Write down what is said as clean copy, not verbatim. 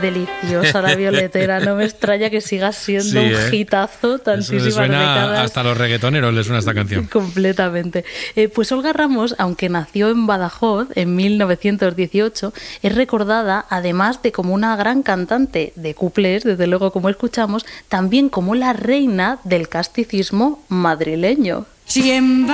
deliciosa la violetera, no me extraña que siga siendo un hitazo tantísimas décadas. Hasta a los reggaetoneros les suena esta canción. Completamente. Pues Olga Ramos, aunque nació en Badajoz en 1918, es recordada, además de como una gran cantante de cuplés, desde luego como escuchamos, también como la reina del casticismo madrileño.